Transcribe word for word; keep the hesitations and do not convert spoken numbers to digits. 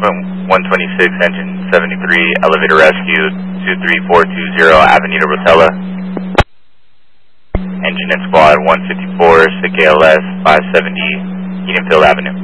one twenty-six, engine seventy-three, elevator rescue, two three four two zero, Avenida Rotella. Engine and squad one fifty-four, S I C A L S five seventy, Edenfield Avenue.